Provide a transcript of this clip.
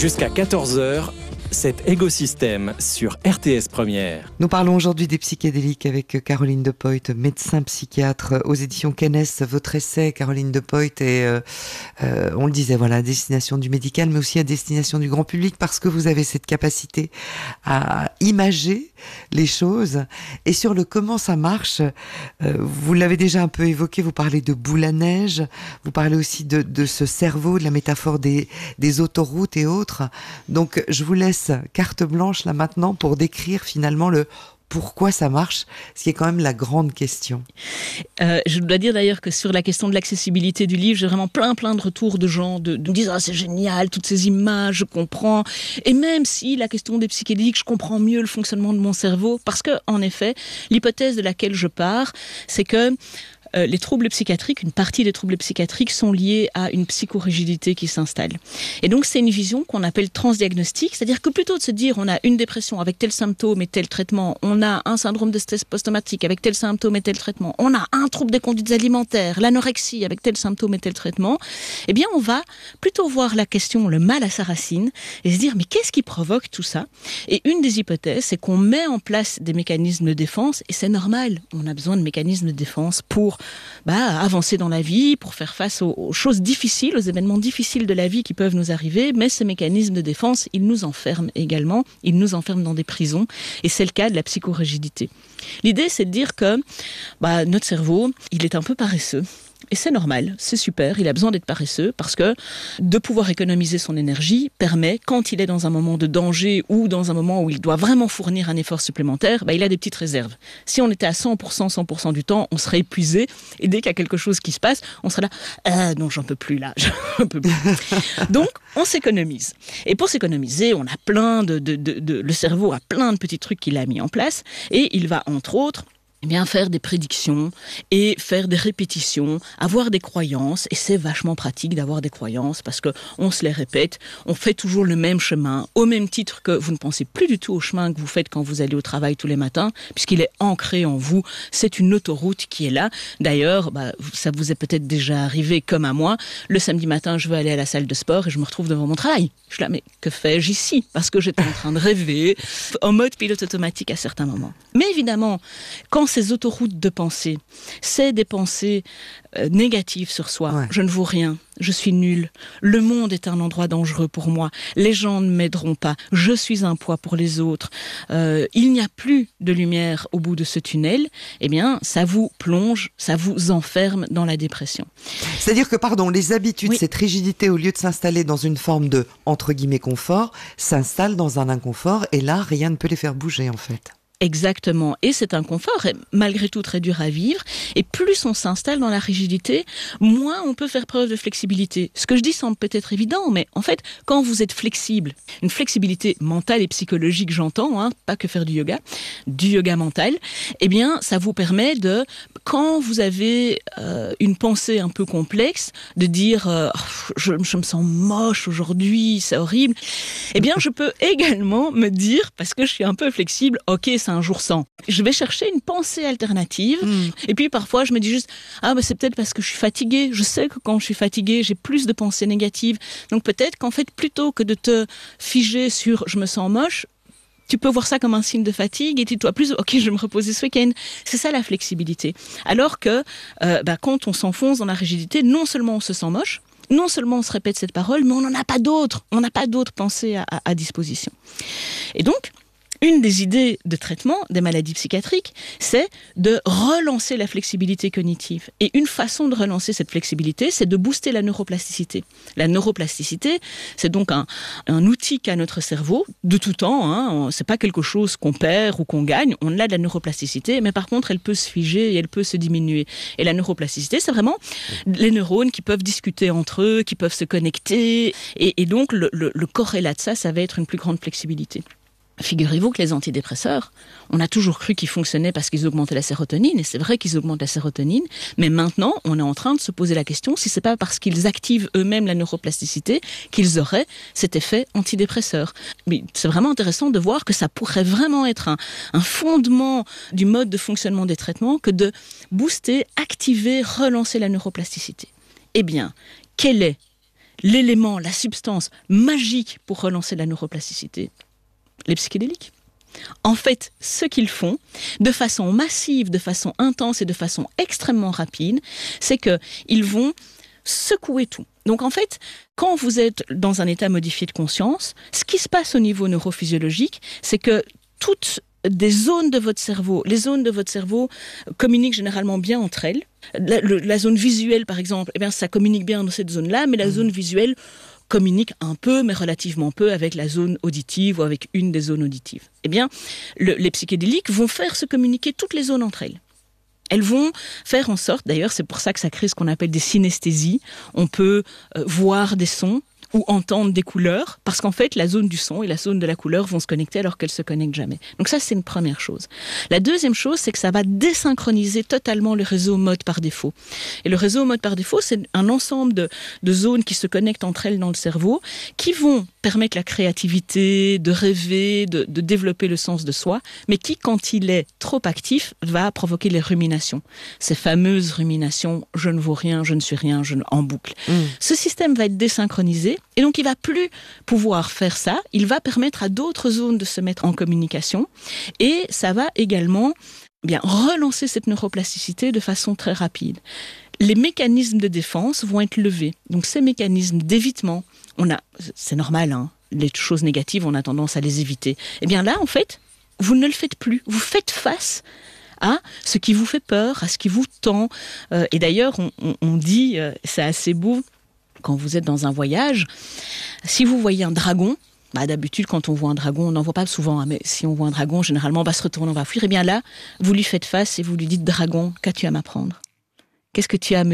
Jusqu'à 14h, c'est Égosystème sur RTS Première. Nous parlons aujourd'hui des psychédéliques avec Caroline De Pooijt, médecin psychiatre aux éditions Kennes. Votre essai, Caroline De Pooijt, est, on le disait, voilà, à destination du médical, mais aussi à destination du grand public, parce que vous avez cette capacité à imager les choses. Et sur le comment ça marche, vous l'avez déjà un peu évoqué, vous parlez de boule à neige, vous parlez aussi de ce cerveau, de la métaphore des autoroutes et autres. Donc, je vous laisse carte blanche là maintenant pour décrire finalement le pourquoi ça marche, ce qui est quand même la grande question. Je dois dire d'ailleurs que sur la question de l'accessibilité du livre, j'ai vraiment plein de retours de gens de me dire « Ah, c'est génial, toutes ces images, je comprends ». Et même si la question des psychédéliques, je comprends mieux le fonctionnement de mon cerveau, parce que en effet, l'hypothèse de laquelle je pars, c'est que les troubles psychiatriques, une partie des troubles psychiatriques sont liés à une psychorigidité qui s'installe. Et donc c'est une vision qu'on appelle transdiagnostique, c'est-à-dire que plutôt de se dire on a une dépression avec tel symptôme et tel traitement, on a un syndrome de stress post-traumatique avec tel symptôme et tel traitement, on a un trouble des conduites alimentaires, l'anorexie avec tel symptôme et tel traitement, eh bien on va plutôt voir la question, le mal à sa racine, et se dire mais qu'est-ce qui provoque tout ça ? Et une des hypothèses, c'est qu'on met en place des mécanismes de défense, et c'est normal, on a besoin de mécanismes de défense pour avancer dans la vie, pour faire face aux choses difficiles, aux événements difficiles de la vie qui peuvent nous arriver, mais ces mécanismes de défense, ils nous enferment également, ils nous enferment dans des prisons, et c'est le cas de la psychorigidité. L'idée, c'est de dire que notre cerveau, il est un peu paresseux. Et c'est normal, c'est super, il a besoin d'être paresseux parce que de pouvoir économiser son énergie permet, quand il est dans un moment de danger ou dans un moment où il doit vraiment fournir un effort supplémentaire, il a des petites réserves. Si on était à 100% du temps, on serait épuisé et dès qu'il y a quelque chose qui se passe, on serait là « non, j'en peux plus là, j'en peux plus ». Donc, on s'économise. Et pour s'économiser, on a le cerveau a plein de petits trucs qu'il a mis en place et il va entre autres faire des prédictions et faire des répétitions, avoir des croyances, et c'est vachement pratique d'avoir des croyances parce que on se les répète, on fait toujours le même chemin, au même titre que vous ne pensez plus du tout au chemin que vous faites quand vous allez au travail tous les matins, puisqu'il est ancré en vous, c'est une autoroute qui est là. D'ailleurs, ça vous est peut-être déjà arrivé comme à moi, le samedi matin je veux aller à la salle de sport et je me retrouve devant mon travail. Je suis là, mais que fais-je ici ? Parce que j'étais en train de rêver, en mode pilote automatique à certains moments. Mais évidemment, quand ces autoroutes de pensée, c'est des pensées négatives sur soi. Ouais. Je ne vaux rien, je suis nul, le monde est un endroit dangereux pour moi, les gens ne m'aideront pas, je suis un poids pour les autres, il n'y a plus de lumière au bout de ce tunnel, eh bien, ça vous plonge, ça vous enferme dans la dépression. C'est-à-dire que, les habitudes, cette rigidité, au lieu de s'installer dans une forme de, entre guillemets, confort, s'installe dans un inconfort, et là, rien ne peut les faire bouger, en fait. Exactement. Et cet inconfort est malgré tout très dur à vivre. Et plus on s'installe dans la rigidité, moins on peut faire preuve de flexibilité. Ce que je dis semble peut-être évident, mais en fait, quand vous êtes flexible, une flexibilité mentale et psychologique, j'entends, pas que faire du yoga mental, eh bien, ça vous permet de, quand vous avez une pensée un peu complexe, de dire je me sens moche aujourd'hui, c'est horrible, eh bien, je peux également me dire, parce que je suis un peu flexible, ok, c'est un jour sans. Je vais chercher une pensée alternative. Et puis parfois, je me dis juste, c'est peut-être parce que je suis fatiguée. Je sais que quand je suis fatiguée, j'ai plus de pensées négatives. Donc peut-être qu'en fait, plutôt que de te figer sur je me sens moche, tu peux voir ça comme un signe de fatigue et dis-toi plus, ok, je vais me reposer ce week-end. C'est ça la flexibilité. Alors que quand on s'enfonce dans la rigidité, non seulement on se sent moche, non seulement on se répète cette parole, mais on n'en a pas d'autres. On n'a pas d'autres pensées à disposition. Et donc, une des idées de traitement des maladies psychiatriques, c'est de relancer la flexibilité cognitive. Et une façon de relancer cette flexibilité, c'est de booster la neuroplasticité. La neuroplasticité, c'est donc un outil qu'a notre cerveau, de tout temps, c'est pas quelque chose qu'on perd ou qu'on gagne, on a de la neuroplasticité, mais par contre, elle peut se figer et elle peut se diminuer. Et la neuroplasticité, c'est vraiment les neurones qui peuvent discuter entre eux, qui peuvent se connecter, et donc le corrélat de ça va être une plus grande flexibilité. Figurez-vous que les antidépresseurs, on a toujours cru qu'ils fonctionnaient parce qu'ils augmentaient la sérotonine, et c'est vrai qu'ils augmentent la sérotonine, mais maintenant, on est en train de se poser la question si c'est pas parce qu'ils activent eux-mêmes la neuroplasticité qu'ils auraient cet effet antidépresseur. Mais c'est vraiment intéressant de voir que ça pourrait vraiment être un fondement du mode de fonctionnement des traitements que de booster, activer, relancer la neuroplasticité. Eh bien, quelle est l'élément, la substance magique pour relancer la neuroplasticité? Les psychédéliques. En fait, ce qu'ils font, de façon massive, de façon intense et de façon extrêmement rapide, c'est qu'ils vont secouer tout. Donc en fait, quand vous êtes dans un état modifié de conscience, ce qui se passe au niveau neurophysiologique, c'est que toutes les zones de votre cerveau communiquent généralement bien entre elles. La zone visuelle, par exemple, ça communique bien dans cette zone-là, mais la zone visuelle communique un peu, mais relativement peu, avec la zone auditive ou avec une des zones auditives. Les psychédéliques vont faire se communiquer toutes les zones entre elles. Elles vont faire en sorte, d'ailleurs, c'est pour ça que ça crée ce qu'on appelle des synesthésies. On peut voir des sons ou entendre des couleurs, parce qu'en fait, la zone du son et la zone de la couleur vont se connecter alors qu'elles se connectent jamais. Donc ça, c'est une première chose. La deuxième chose, c'est que ça va désynchroniser totalement le réseau mode par défaut. Et le réseau mode par défaut, c'est un ensemble de zones qui se connectent entre elles dans le cerveau, qui vont permettre la créativité, de rêver, de développer le sens de soi, mais qui, quand il est trop actif, va provoquer les ruminations. Ces fameuses ruminations, je ne vaux rien, je ne suis rien, en boucle. Ce système va être désynchronisé, et donc il va plus pouvoir faire ça. Il va permettre à d'autres zones de se mettre en communication, et ça va également relancer cette neuroplasticité de façon très rapide. Les mécanismes de défense vont être levés. Donc ces mécanismes d'évitement, c'est normal, les choses négatives, on a tendance à les éviter. Là, en fait, vous ne le faites plus. Vous faites face à ce qui vous fait peur, à ce qui vous tend. Et d'ailleurs, on dit, c'est assez beau, quand vous êtes dans un voyage, si vous voyez un dragon, d'habitude, quand on voit un dragon, on n'en voit pas souvent, mais si on voit un dragon, généralement, on va se retourner, on va fuir. Là, vous lui faites face et vous lui dites, dragon, qu'as-tu à m'apprendre ? Qu'est-ce que tu as à me